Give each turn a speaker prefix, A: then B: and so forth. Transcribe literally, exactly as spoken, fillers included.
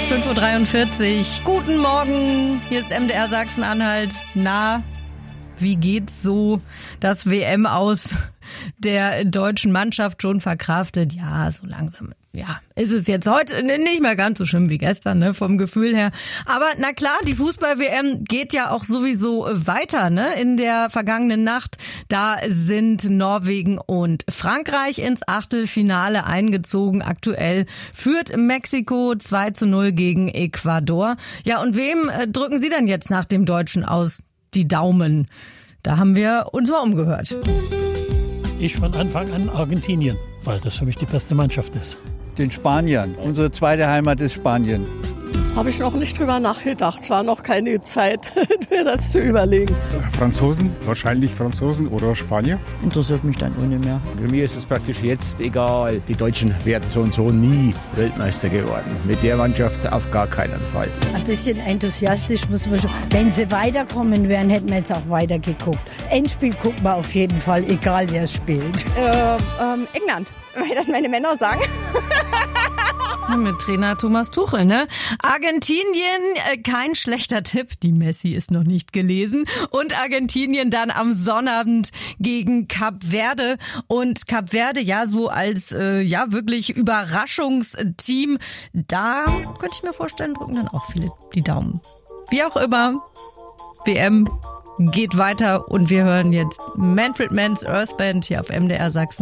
A: fünf Uhr dreiundvierzig. Guten Morgen, hier ist M D R Sachsen-Anhalt. Na, wie geht's so? Das W M aus der deutschen Mannschaft schon verkraftet? Ja, so langsam. Ja, ist es jetzt heute nicht mehr ganz so schlimm wie gestern, ne, vom Gefühl her. Aber na klar, die Fußball-W M geht ja auch sowieso weiter, ne? In der vergangenen Nacht, da sind Norwegen und Frankreich ins Achtelfinale eingezogen. Aktuell führt Mexiko zwei zu null gegen Ecuador. Ja, und wem drücken Sie denn jetzt nach dem Deutschen aus die Daumen? Da haben wir uns mal umgehört.
B: Ich von Anfang an Argentinien, weil das für mich die beste Mannschaft ist.
C: Den Spaniern. Unsere zweite Heimat ist Spanien.
D: Habe ich noch nicht drüber nachgedacht. Es war noch keine Zeit, mir das zu überlegen.
E: Franzosen, wahrscheinlich Franzosen oder Spanier.
F: Interessiert mich dann auch nicht mehr.
G: Für mich ist es praktisch jetzt egal. Die Deutschen werden so und so nie Weltmeister geworden. Mit der Mannschaft auf gar keinen Fall.
H: Ein bisschen enthusiastisch muss man schon. Wenn sie weiterkommen wären, hätten wir jetzt auch weitergeguckt. Endspiel gucken wir auf jeden Fall, egal wer es spielt.
I: Äh, ähm, England, weil das meine Männer sagen.
A: Mit Trainer Thomas Tuchel, ne? Argentinien, äh, kein schlechter Tipp. Die Messi ist noch nicht gelesen. Und Argentinien dann am Sonnabend gegen Kap Verde. Und Kap Verde, ja, so als, äh, ja, wirklich Überraschungsteam. Da könnte ich mir vorstellen, drücken dann auch viele die Daumen. Wie auch immer, W M geht weiter und wir hören jetzt Manfred Mann's Earth Band hier auf M D R Sachsen.